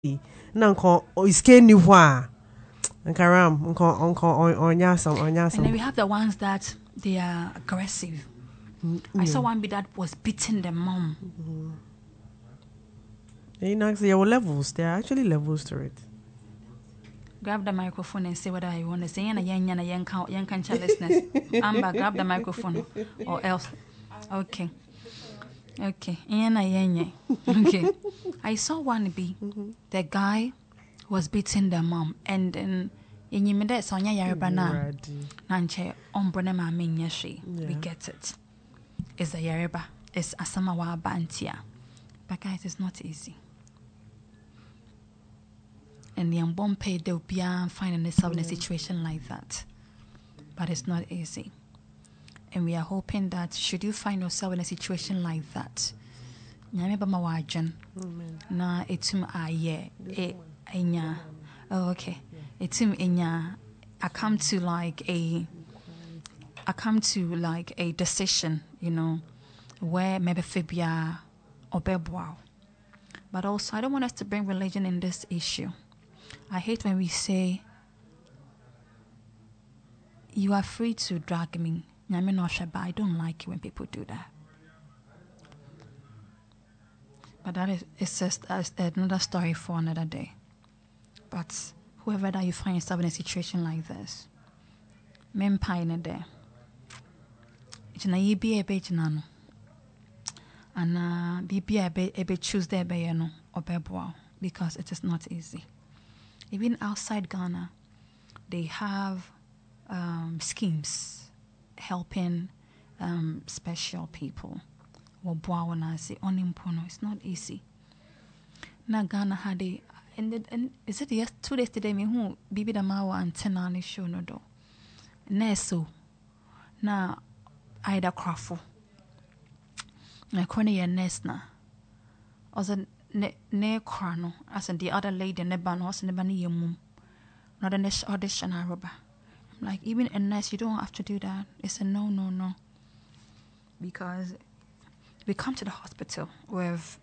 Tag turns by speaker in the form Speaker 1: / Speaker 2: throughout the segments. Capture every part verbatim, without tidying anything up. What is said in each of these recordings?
Speaker 1: Nanko iske ni hwa. Nkaram nko onko onya some onya some.
Speaker 2: And then we have the ones that they are aggressive. Mm-hmm. I saw one that was beating the mom.
Speaker 1: Mm-hmm. You know, there are levels. There are actually levels to it.
Speaker 2: Grab the microphone and say whether you want to say. Yana yana yana yanka yanka listeners. Amber, grab the microphone or else. Okay. Okay. Yana yana. Okay. I saw one be mm-hmm. the guy was beating the mom, and then in you made Sonya Yaribana Nanche Ombrone Mami Yashi. We get it. It's a Yariba, it's a Samawa Bantia. But guys, it's not easy. And the unborn paid they'll be finding themselves in a situation like that. But it's not easy. And we are hoping that should you find yourself in a situation like that, Nyame ma wajen na etum aye e enya oh okay etum enya I come to like a I come to like a decision, you know, where maybe fibia or bebwao. But also I don't want us to bring religion in this issue. I hate when we say you are free to drag me. Nyame no hweba. I don't like it when people do that. But that is it's just uh, another story for another day. But whoever that you find yourself in a situation like this, men pine there. It's na you be a bit nano, and uh, be a bit a bit choose there be no or beboa because it is not easy. Even outside Ghana, they have um, schemes helping um, special people. It's not easy. Na Ghana had a and and is it yes two days today me who bibi da mawa antenna ni show no do. Neso na Ida Crafo. Na kone ye nes na. Also ne ne krano as in the other lady ne ban was ne bani yemum. Not a next audition aroba. Like even a nurse, you don't have to do that. It's a no no no. Because we come to the hospital with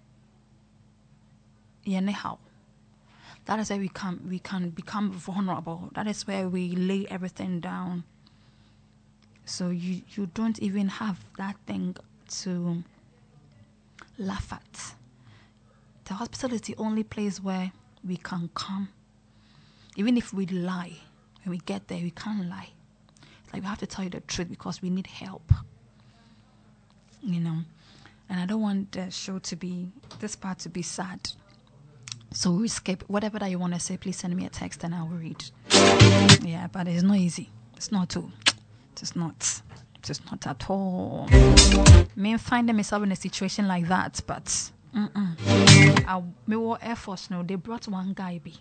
Speaker 2: how. That is where we come we can become vulnerable. That is where we lay everything down. So you, you don't even have that thing to laugh at. The hospital is the only place where we can come. Even if we lie, when we get there, we can't lie. It's like we have to tell you the truth because we need help. You know? And I don't want the show to be, this part to be sad. So we skip. Whatever that you want to say, please send me a text and I will read. Yeah, but it's not easy. It's not too. It's not. It's not at all. Me find myself in a situation like that, but mm-mm. I me war Air Force no. They brought one guy be.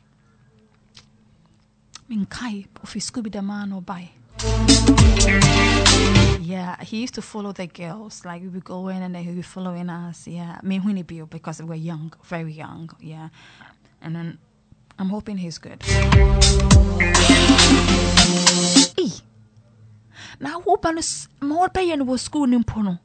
Speaker 2: Min kai of his Scooby the man or by. Yeah, he used to follow the girls. Like we would go in and then he would be following us. Yeah, me when he be because we were young, very young. Yeah, and then I'm hoping he's good. E. Now hope I more pay and was school in Pono.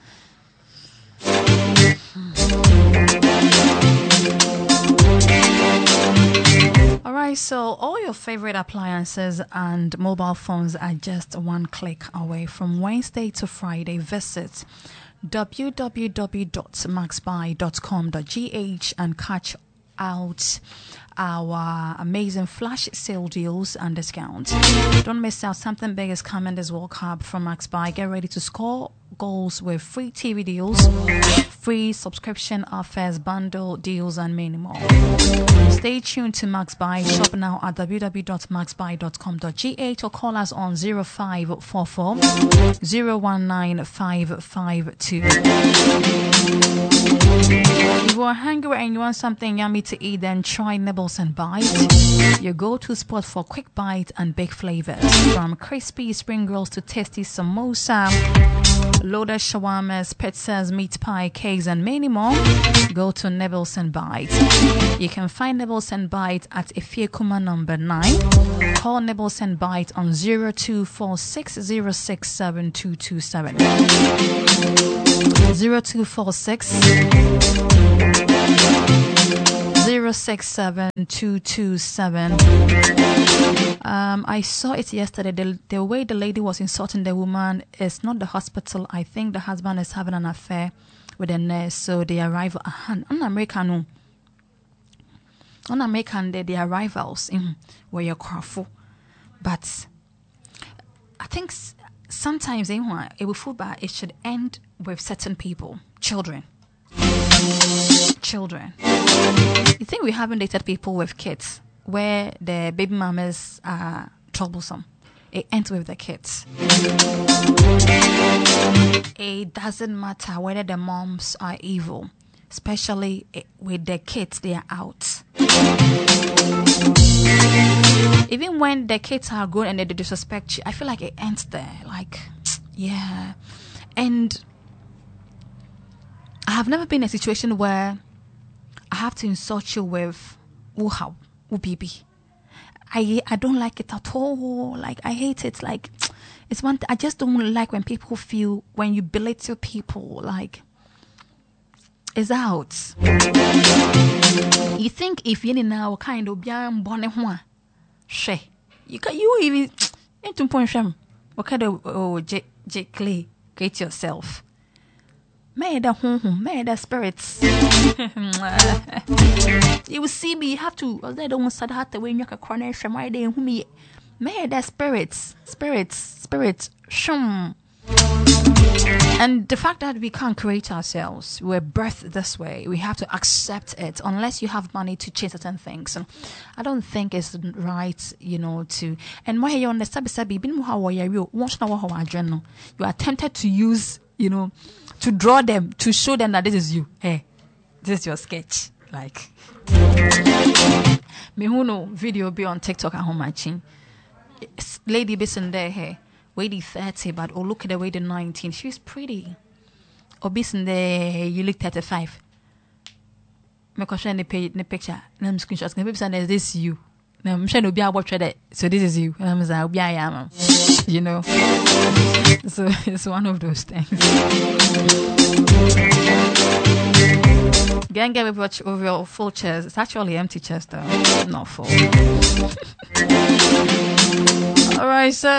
Speaker 2: Alright, so all your favorite appliances and mobile phones are just one click away. From Wednesday to Friday, visit w w w dot maxbuy dot com dot g h and catch out our amazing flash sale deals and discounts. Don't miss out. Something big is coming this World Cup from MaxBuy. Get ready to score goals with free T V deals, free subscription offers, bundle deals, and many more. Stay tuned to MaxBuy. Shop now at w w w dot maxbuy dot com dot g h or call us on zero five four four zero one nine five five two. If you are hungry and you want something yummy to eat, then try Nibbles and Bite, your go-to spot for quick bite and big flavors. From crispy spring rolls to tasty samosa, loaded shawarmas, pizzas, meat pie, cakes, and many more, go to Nibbles and Bite. You can find Nibbles and Bite at Ifiekuma number nine. Call Nibbles and Bite on zero two four six zero six seven two two seven. zero two four six zero zero six seven two two seven. Um, I saw it yesterday. The, the way the lady was insulting the woman is not the hospital. I think the husband is having an affair with a nurse. So they arrive at hand. On American, on American, they the arrivals in where you're careful. But I think s- sometimes eh, it will feel bad. It should end with certain people, children. Children. You think we haven't dated people with kids where the baby mamas are troublesome? It ends with the kids. It doesn't matter whether the moms are evil, especially with the kids, they are out. Even when the kids are grown and they disrespect you, I feel like it ends there. Like, yeah. And I have never been in a situation where I have to insult you with "Wuhau, ubibi." I I don't like it at all. Like I hate it. Like it's one. Th- I just don't like when people feel when you belittle people. Like it's out. You think if you now kind of biam bonne she you can you even into point sham. What kind of oh J J Clay get yourself. May the home, may the spirits. You will see me. You have to. They don't want to have to win your coronation. Why they who me? May the spirits, spirits, spirits. Shum. And the fact that we can't create ourselves, we're birthed this way. We have to accept it. Unless you have money to change certain things, and I don't think it's right, you know. To and why you understand? You are tempted to use, you know. To draw them, to show them that this is you. Hey, this is your sketch. Like, me who know video be on TikTok at home matching. Lady Bison there, hey, weighty thirty, but oh look at the way the nineteen. She's pretty. Or Bison there, you look thirty-five. Me question the page, the picture. I'm screenshots. Maybe say this you. Now I'm trying to be about that. So this is you. And I'm like, yeah, I am. You know. So it's one of those things. Gang get with your full chest. It's actually empty chest though. Not full. Alright, so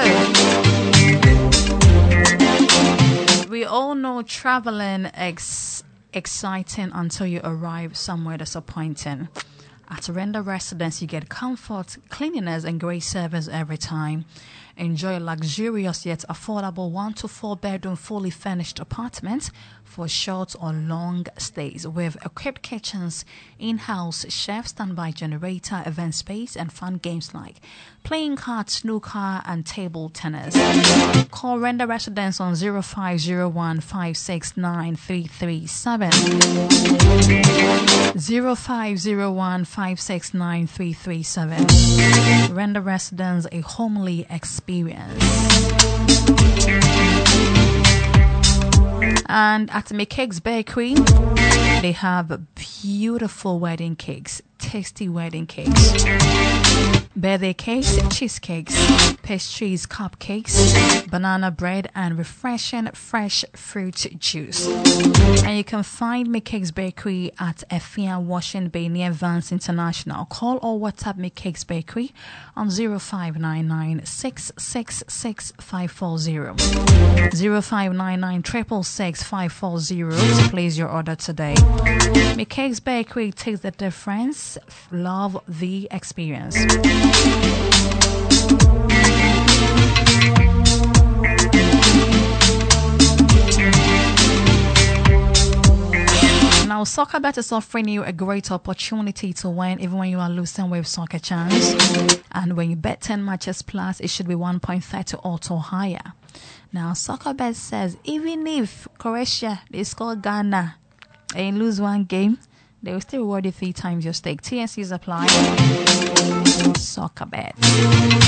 Speaker 2: we all know traveling is exciting until you arrive somewhere disappointing. At Render Residence, you get comfort, cleanliness, and great service every time. Enjoy a luxurious yet affordable one to four bedroom fully furnished apartment for short or long stays with equipped kitchens, in-house chef, standby generator, event space, and fun games like playing cards, snooker, and table tennis. Call Render Residence on zero five zero one five six nine three three seven. zero five zero one five six nine three three seven. Render Residence, a homely experience. And at McCake's Bakery, they have beautiful wedding cakes, tasty wedding cakes, birthday cakes, cheesecakes, pastries, cupcakes, banana bread, and refreshing fresh fruit juice. And you can find McCake's Bakery at Efia Washington Bay near Vance International. Call or WhatsApp McCake's Bakery on zero five nine nine six six six five four zero. zero five nine nine six six five four zero to place your order today. McCake's Bakery takes the difference. Love the experience. Now, SoccerBet is offering you a great opportunity to win even when you are losing with Soccer Chance. And when you bet ten matches plus, it should be one point three zero auto higher. Now, SoccerBet says even if Croatia, they score Ghana and lose one game, they will still reward you three times your stake. T N Cs apply. SoccerBet.